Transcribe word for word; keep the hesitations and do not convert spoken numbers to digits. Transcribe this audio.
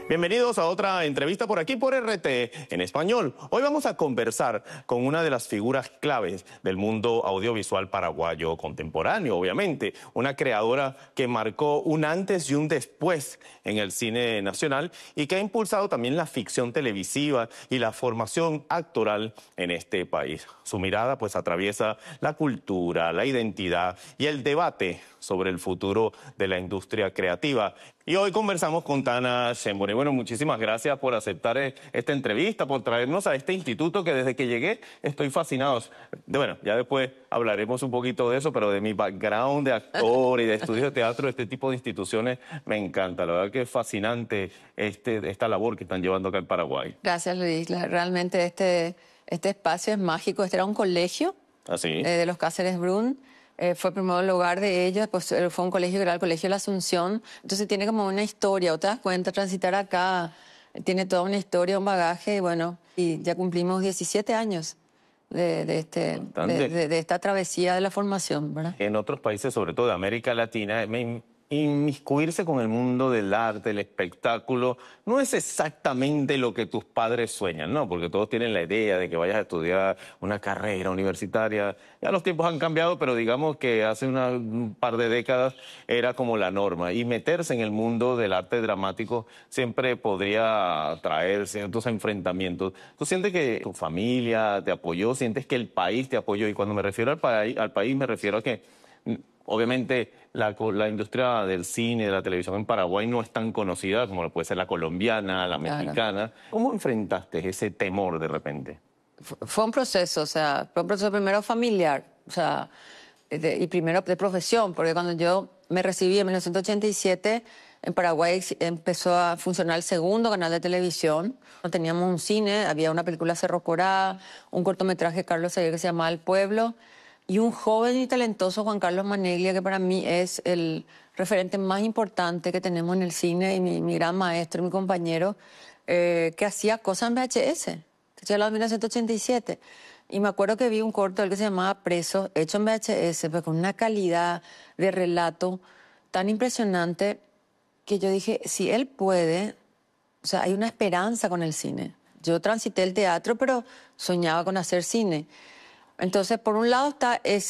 Bienvenidos a otra entrevista por aquí por R T en español. Hoy vamos a conversar con una de las figuras claves del mundo audiovisual paraguayo contemporáneo, obviamente. Una creadora que marcó un antes y un después en el cine nacional y que ha impulsado también la ficción televisiva y la formación actoral en este país. Su mirada pues atraviesa la cultura, la identidad y el debate sobre el futuro de la industria creativa. Y hoy conversamos con Tana Shenbone. Bueno, muchísimas gracias por aceptar esta entrevista, por traernos a este instituto que desde que llegué estoy fascinado. Bueno, ya después hablaremos un poquito de eso, pero de mi background de actor y de estudios de teatro, este tipo de instituciones me encanta. La verdad que es fascinante este, esta labor que están llevando acá en Paraguay. Gracias, Luis. Realmente este, este espacio es mágico. Este era un colegio ¿Así? eh, de los Cáceres Brun. Eh, fue primero el hogar de ellos, pues fue un colegio que era el Colegio de la Asunción. Entonces tiene como una historia, ¿o te das cuenta? Transitar acá tiene toda una historia, un bagaje, y bueno, y ya cumplimos diecisiete años de, de, este, de, de, de esta travesía de la formación, ¿verdad? En otros países, sobre todo de América Latina, me inmiscuirse con el mundo del arte, el espectáculo, no es exactamente lo que tus padres sueñan, ¿no? Porque todos tienen la idea de que vayas a estudiar una carrera universitaria. Ya los tiempos han cambiado, pero digamos que hace una, un par de décadas era como la norma. Y meterse en el mundo del arte dramático siempre podría traer ciertos enfrentamientos. ¿Tú sientes que tu familia te apoyó? ¿Sientes que el país te apoyó? Y cuando me refiero al, pa al país, me refiero a que obviamente la, la industria del cine, de la televisión en Paraguay no es tan conocida como lo puede ser la colombiana, la mexicana. Claro. ¿Cómo enfrentaste ese temor de repente? Fue un proceso, o sea, fue un proceso primero familiar, o sea, de, y primero de profesión, porque cuando yo me recibí en mil novecientos ochenta y siete, en Paraguay empezó a funcionar el segundo canal de televisión. No teníamos un cine, había una película Cerro Corá, un cortometraje de Carlos Sayer que se llamaba El Pueblo, y un joven y talentoso Juan Carlos Maneglia, que para mí es el referente más importante que tenemos en el cine, y mi, mi gran maestro, mi compañero, eh, que hacía cosas en V H S. Estoy hablando de mil novecientos ochenta y siete. Y me acuerdo que vi un corto del que se llamaba Preso, hecho en V H S, pero con una calidad de relato tan impresionante que yo dije, si él puede, o sea, hay una esperanza con el cine. Yo transité el teatro, pero soñaba con hacer cine. Entonces, por un lado está ese